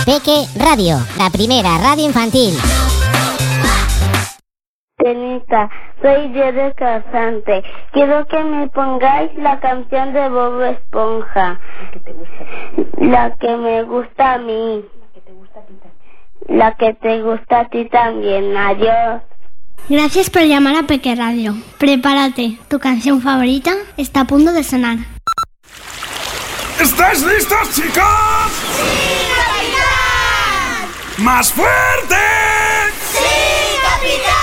Peque Radio, la primera radio infantil. Tenita, soy Diego Casante. Quiero que me pongáis la canción de Bob Esponja. La que me gusta a mí. La que te gusta a ti también. Adiós. Gracias por llamar a Peque Radio. Prepárate, tu canción favorita está a punto de sonar. ¿Estáis listos, chicos? ¡Sí, capitán! ¡Más fuerte! ¡Sí, capitán!